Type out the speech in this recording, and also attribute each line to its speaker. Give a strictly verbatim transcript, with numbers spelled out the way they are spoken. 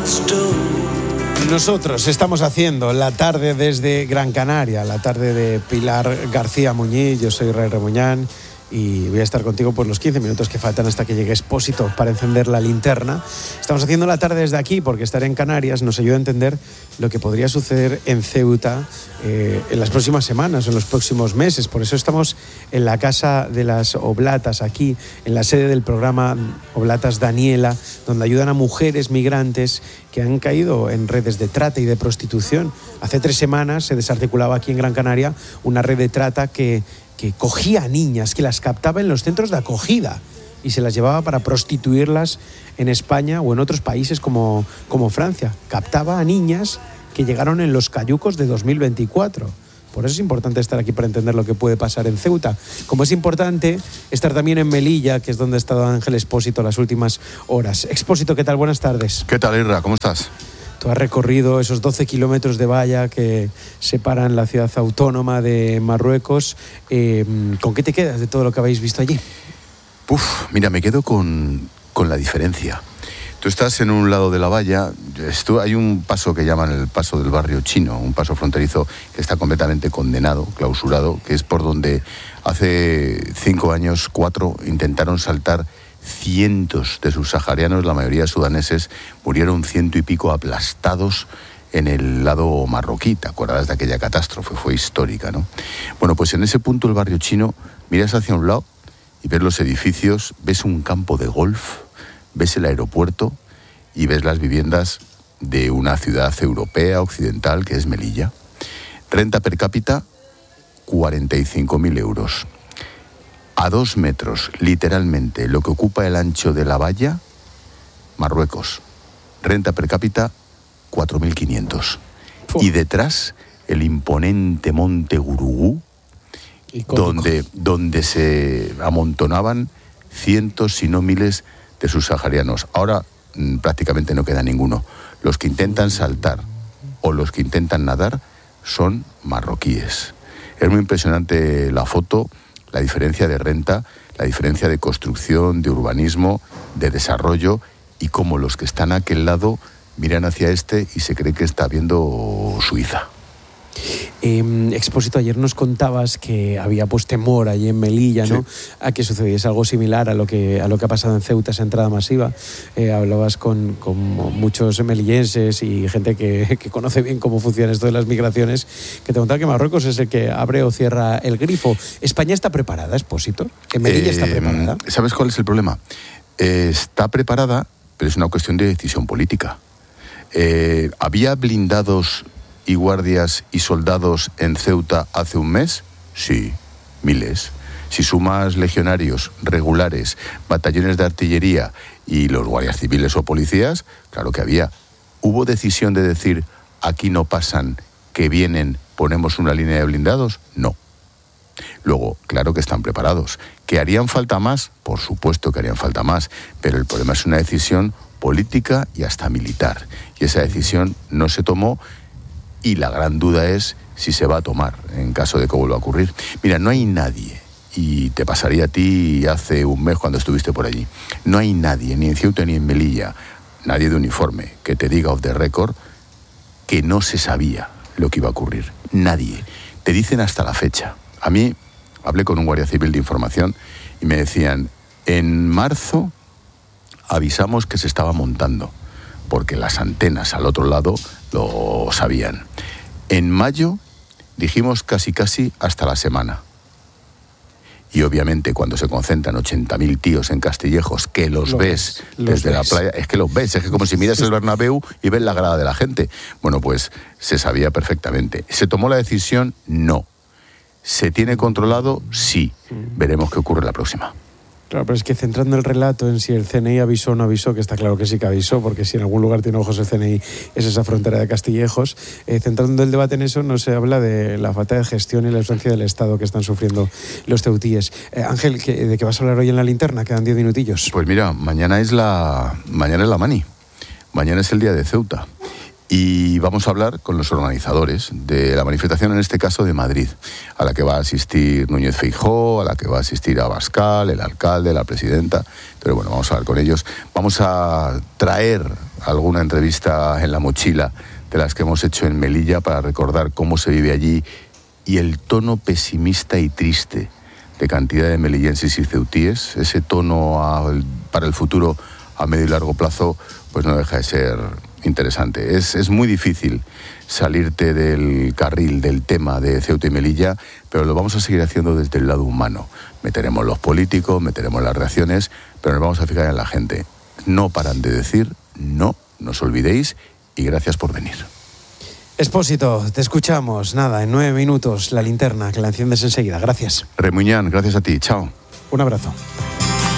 Speaker 1: Nosotros estamos haciendo la tarde desde Gran Canaria, la tarde de Pilar García Muñiz. Yo soy Ray Remuñán y voy a estar contigo por los quince minutos que faltan hasta que llegue Expósito para encender la linterna. Estamos haciendo la tarde desde aquí porque estar en Canarias nos ayuda a entender lo que podría suceder en Ceuta eh, en las próximas semanas, en los próximos meses. Por eso estamos en la Casa de las Oblatas, aquí en la sede del programa Oblatas Daniela, donde ayudan a mujeres migrantes que han caído en redes de trata y de prostitución. Hace tres semanas se desarticulaba aquí en Gran Canaria una red de trata que que cogía a niñas, que las captaba en los centros de acogida y se las llevaba para prostituirlas en España o en otros países como, como Francia. Captaba a niñas que llegaron en los cayucos de dos mil veinticuatro. Por eso es importante estar aquí para entender lo que puede pasar en Ceuta. Como es importante estar también en Melilla, que es donde ha estado Ángel Expósito las últimas horas. Expósito, ¿qué tal? Buenas tardes.
Speaker 2: ¿Qué tal, Irra? ¿Cómo estás?
Speaker 1: Tú has recorrido esos doce kilómetros de valla que separan la ciudad autónoma de Marruecos. Eh, ¿Con qué te quedas de todo lo que habéis visto allí?
Speaker 2: Uf, mira, me quedo con, con la diferencia. Tú estás en un lado de la valla, esto, hay un paso que llaman el paso del barrio chino, un paso fronterizo que está completamente condenado, clausurado, que es por donde hace cinco años, cuatro, intentaron saltar cientos de subsaharianos, la mayoría sudaneses, murieron ciento y pico aplastados en el lado marroquí. ¿Te acuerdas de aquella catástrofe? Fue histórica, ¿no? Bueno, pues en ese punto el barrio chino, miras hacia un lado y ves los edificios, ves un campo de golf, ves el aeropuerto y ves las viviendas de una ciudad europea, occidental, que es Melilla. Renta per cápita, cuarenta y cinco mil euros. A dos metros, literalmente, lo que ocupa el ancho de la valla, Marruecos. Renta per cápita, cuatro mil quinientos. Y detrás, el imponente monte Gurugú, donde, donde se amontonaban cientos, si no miles, de subsaharianos. Ahora mmm, prácticamente no queda ninguno. Los que intentan saltar o los que intentan nadar son marroquíes. Es muy impresionante la foto, la diferencia de renta, la diferencia de construcción, de urbanismo, de desarrollo, y cómo los que están a aquel lado miran hacia este y se cree que está viendo Suiza.
Speaker 1: Eh, Expósito, ayer nos contabas que había pues temor allí en Melilla, ¿no? Sí. A que sucediese algo similar a lo que a lo que ha pasado en Ceuta, esa entrada masiva. Eh, hablabas con, con muchos melillenses y gente que, que conoce bien cómo funciona esto de las migraciones, que te contaba que Marruecos es el que abre o cierra el grifo. ¿España está preparada, Expósito? ¿En Melilla eh, está preparada?
Speaker 2: ¿Sabes cuál es el problema? Eh, está preparada, pero es una cuestión de decisión política. Eh, ¿Había blindados y guardias y soldados en Ceuta hace un mes? Sí, miles. Si sumas legionarios regulares, batallones de artillería y los guardias civiles o policías, claro que había. ¿Hubo decisión de decir, aquí no pasan, que vienen, ponemos una línea de blindados? No. Luego, claro que están preparados. ¿Que harían falta más? Por supuesto que harían falta más, pero el problema es una decisión política y hasta militar. Y esa decisión no se tomó. Y la gran duda es si se va a tomar en caso de que vuelva a ocurrir. Mira, no hay nadie, y te pasaría a ti hace un mes cuando estuviste por allí, no hay nadie, ni en Ceuta ni en Melilla, nadie de uniforme, que te diga off the record que no se sabía lo que iba a ocurrir. Nadie. Te dicen hasta la fecha. A mí, hablé con un guardia civil de información y me decían, en marzo avisamos que se estaba montando, porque las antenas al otro lado lo sabían. En mayo dijimos casi casi hasta la semana. Y obviamente cuando se concentran ochenta mil tíos en Castillejos, que los, los ves los desde ves. la playa, es que los ves, es que como si miras el Bernabéu y ves la grada de la gente. Bueno, pues se sabía perfectamente. ¿Se tomó la decisión? No. ¿Se tiene controlado? Sí. Veremos qué ocurre la próxima.
Speaker 1: Claro, pero es que centrando el relato en si el C N I avisó o no avisó, que está claro que sí que avisó, porque si en algún lugar tiene ojos el C N I es esa frontera de Castillejos, eh, centrando el debate en eso, no se habla de la falta de gestión y la ausencia del Estado que están sufriendo los ceutíes. Eh, Ángel, ¿de qué vas a hablar hoy en la linterna? Quedan diez minutillos.
Speaker 2: Pues mira, mañana es la mañana es la Mani, mañana es el día de Ceuta. Y vamos a hablar con los organizadores de la manifestación, en este caso de Madrid, a la que va a asistir Núñez Feijóo, a la que va a asistir Abascal, el alcalde, la presidenta. Pero bueno, vamos a hablar con ellos. Vamos a traer alguna entrevista en la mochila de las que hemos hecho en Melilla para recordar cómo se vive allí y el tono pesimista y triste de cantidad de melillenses y ceutíes. Ese tono a, para el futuro a medio y largo plazo pues no deja de ser interesante. Es, es muy difícil salirte del carril del tema de Ceuta y Melilla, pero lo vamos a seguir haciendo desde el lado humano. Meteremos los políticos, meteremos las reacciones, pero nos vamos a fijar en la gente. No paran de decir, no nos olvidéis y gracias por venir.
Speaker 1: Expósito, te escuchamos. Nada, en nueve minutos la linterna, que la enciendes enseguida. Gracias.
Speaker 2: Remuñán, gracias a ti. Chao.
Speaker 1: Un abrazo.